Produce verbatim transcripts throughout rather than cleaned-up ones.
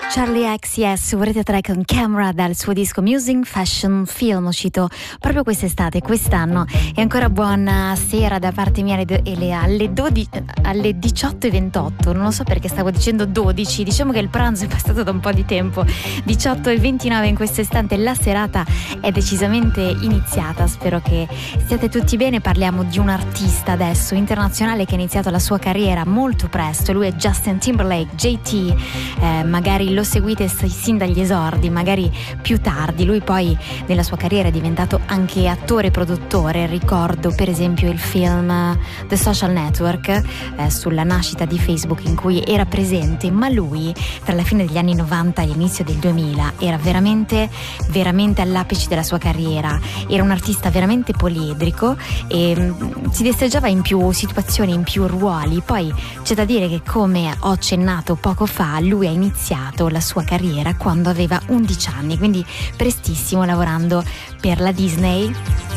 Charlie X C S, Rete tre con Camera dal suo disco Music Fashion Film, uscito proprio quest'estate, quest'anno. E ancora buonasera da parte mia alle, alle, dodici, alle diciotto e ventotto, non lo so perché stavo dicendo dodici, diciamo che il pranzo è passato da un po' di tempo, diciotto e ventinove in questo istante, la serata è decisamente iniziata, spero che stiate tutti bene. Parliamo di un artista adesso internazionale che ha iniziato la sua carriera molto presto, lui è Justin Timberlake, J T, eh, magari lo seguite sin dagli esordi, magari più tardi. Lui poi nella sua carriera è diventato anche attore e produttore. Ricordo per esempio il film The Social Network, eh, sulla nascita di Facebook, in cui era presente, ma lui tra la fine degli anni novanta e l'inizio del duemila era veramente veramente all'apice della sua carriera. Era un artista veramente poliedrico e mh, si destreggiava in più situazioni, in più ruoli. Poi c'è da dire che, come ho accennato poco fa, lui ha iniziato la sua carriera quando aveva undici anni, quindi prestissimo, lavorando per la Disney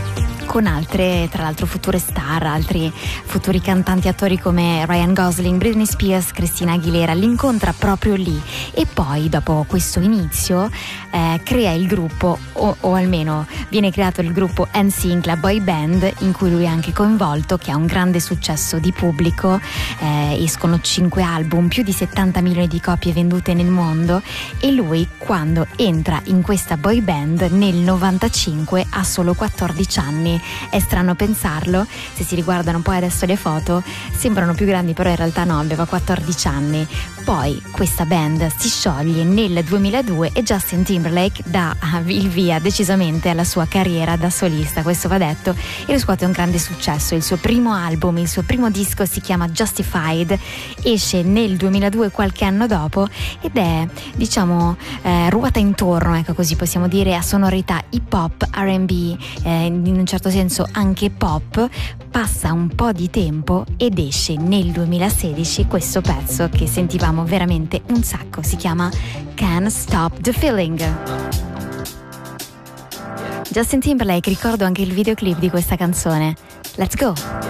con altre, tra l'altro, future star, altri futuri cantanti, attori come Ryan Gosling, Britney Spears, Christina Aguilera. L'incontra proprio lì e poi, dopo questo inizio, eh, crea il gruppo, o, o almeno viene creato il gruppo N Sync, la boy band in cui lui è anche coinvolto, che ha un grande successo di pubblico. Eh, escono cinque album, più di settanta milioni di copie vendute nel mondo, e lui, quando entra in questa boy band nel novantacinque, ha solo quattordici anni. È strano pensarlo, se si riguardano poi adesso le foto sembrano più grandi, però in realtà no, aveva quattordici anni. Poi questa band si scioglie nel duemiladue e Justin Timberlake dà il via decisamente alla sua carriera da solista, questo va detto, e riscuote un grande successo. Il suo primo album, il suo primo disco si chiama Justified, esce nel duemiladue, qualche anno dopo, ed è, diciamo, eh, ruota intorno, ecco, così possiamo dire, a sonorità hip hop, R and B, eh, in un certo senso anche pop. Passa un po' di tempo ed esce nel duemilasedici questo pezzo che sentivamo veramente un sacco, si chiama Can't Stop the Feeling. Justin Timberlake, ricordo anche il videoclip di questa canzone. Let's go!